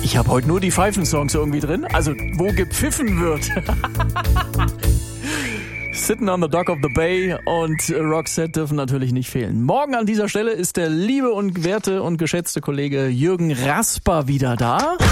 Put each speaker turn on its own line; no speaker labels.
Ich habe heute nur die Pfeifensongs irgendwie drin, also wo gepfiffen wird. Sitting on the Dock of the Bay und Roxette dürfen natürlich nicht fehlen. Morgen an dieser Stelle ist der liebe und werte und geschätzte Kollege Jürgen Rasper wieder da.